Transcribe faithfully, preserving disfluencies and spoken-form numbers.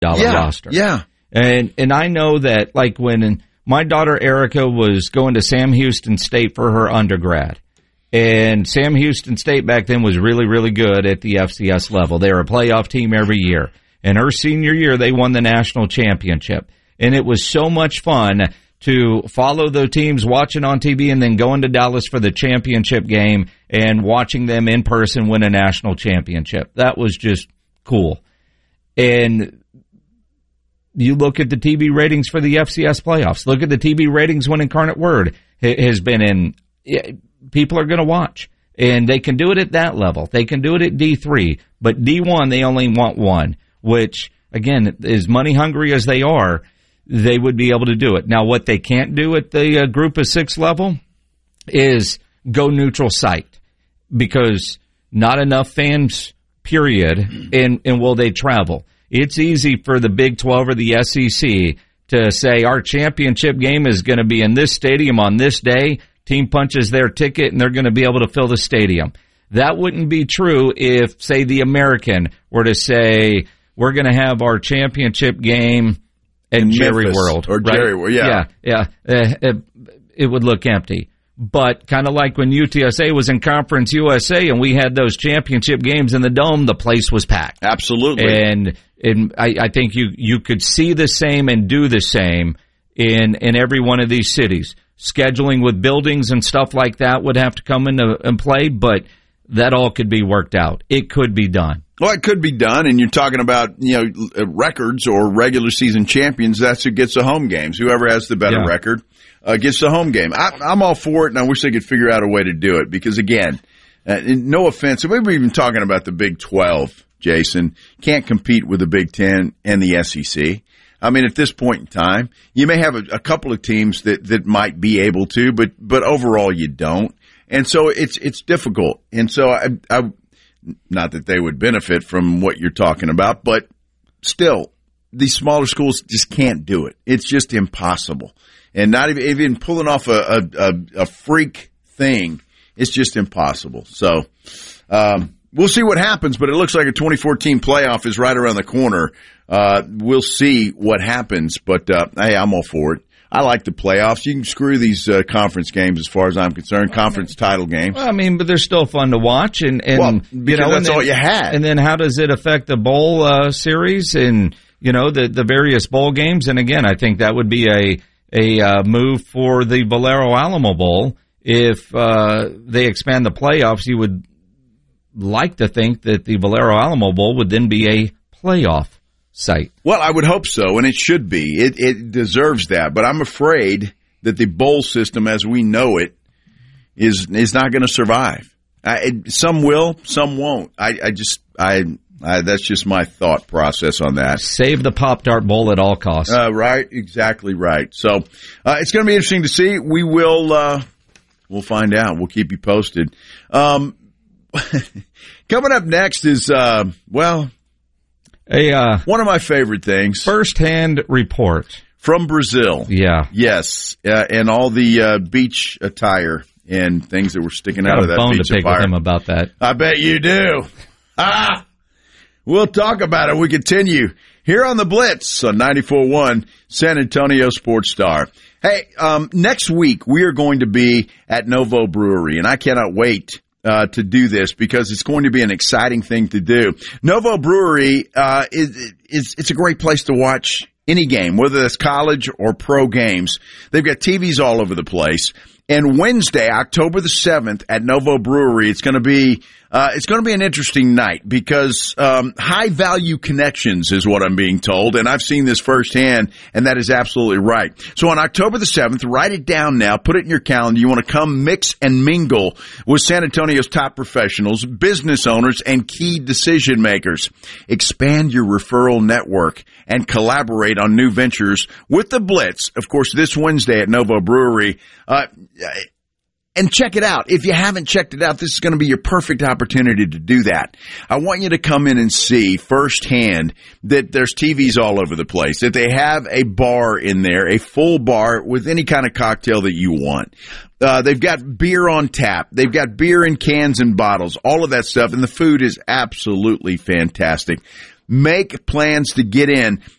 dollar yeah, roster. Yeah. And and I know that, like, when my daughter Erica was going to Sam Houston State for her undergrad, and Sam Houston State back then was really, really good at the F C S level. They were a playoff team every year. And her senior year, they won the national championship. And it was so much fun to follow the teams, watching on T V, and then going to Dallas for the championship game and watching them in person win a national championship. That was just cool. And you look at the T V ratings for the F C S playoffs. Look at the T V ratings when Incarnate Word has been in. People are going to watch. And they can do it at that level. They can do it at D three. But D one, they only want one, which, again, as money hungry as they are, they would be able to do it. Now, what they can't do at the uh, group of six level is go neutral site, because not enough fans, period, and, and will they travel. It's easy for the Big twelve or the S E C to say our championship game is going to be in this stadium on this day. Team punches their ticket, and they're going to be able to fill the stadium. That wouldn't be true if, say, the American were to say, we're going to have our championship game at Jerry Memphis, World. Or right? Jerry World, yeah. Yeah, yeah. Uh, it, it would look empty. But kind of like when U T S A was in Conference U S A and we had those championship games in the Dome, the place was packed. Absolutely. And and I, I think you, you could see the same and do the same in, in every one of these cities. Scheduling with buildings and stuff like that would have to come into in play, but that all could be worked out. It could be done. Well, it could be done, and you're talking about, you know, records or regular season champions. That's who gets the home games. Whoever has the better yeah. record uh, gets the home game. I, I'm all for it, and I wish they could figure out a way to do it because, again, uh, no offense, we were even talking about the Big twelve, Jason, can't compete with the Big Ten and the S E C. I mean, at this point in time, you may have a, a couple of teams that, that might be able to, but but overall you don't. And so it's it's difficult. And so I, I not that they would benefit from what you're talking about, but still, these smaller schools just can't do it. It's just impossible. And not even, even pulling off a, a, a freak thing, it's just impossible. So um, we'll see what happens, but it looks like a twenty fourteen playoff is right around the corner. Uh, we'll see what happens, but uh, hey, I'm all for it. I like the playoffs. You can screw these uh, conference games as far as I'm concerned, conference title games. Well, I mean, but they're still fun to watch. And, and well, you know, that's then, all you had. And then how does it affect the bowl uh, series and, you know, the, the various bowl games? And, again, I think that would be a, a uh, move for the Valero Alamo Bowl. If uh, they expand the playoffs, you would like to think that the Valero Alamo Bowl would then be a playoff site. Well, I would hope so, and it should be. It, it deserves that. But I'm afraid that the bowl system as we know it is is not going to survive. I, it, some will, some won't. I, I just, I, I, that's just my thought process on that. Save the Pop-Tart Bowl at all costs. Uh, right, exactly right. So uh, it's going to be interesting to see. We will, uh, we'll find out. We'll keep you posted. Um, coming up next is, uh, well, A, uh, one of my favorite things. First-hand report. From Brazil. Yeah. Yes. Uh, and all the uh, beach attire and things that were sticking Got out of that bone beach to pick attire. with him about that. I bet you do. Ah! We'll talk about it. We continue here on the Blitz on ninety-four point one San Antonio Sports Star. Hey, um, next week we are going to be at Novo Brewery, and I cannot wait Uh, to do this because it's going to be an exciting thing to do. Novo Brewery uh, is, is it's a great place to watch any game, whether that's college or pro games. They've got T Vs all over the place. And Wednesday, October the seventh, at Novo Brewery, it's going to be uh, it's going to be an interesting night because um, high value connections is what I'm being told, and I've seen this firsthand, and that is absolutely right. So on October the seventh, write it down now, put it in your calendar. You want to come mix and mingle with San Antonio's top professionals, business owners, and key decision makers. Expand your referral network and collaborate on new ventures with the Blitz. Of course, this Wednesday at Novo Brewery. Uh, And check it out. If you haven't checked it out, this is going to be your perfect opportunity to do that. I want you to come in and see firsthand that there's T Vs all over the place, that they have a bar in there, a full bar with any kind of cocktail that you want. Uh, they've got beer on tap. They've got beer in cans and bottles, all of that stuff, and the food is absolutely fantastic. Make plans to get in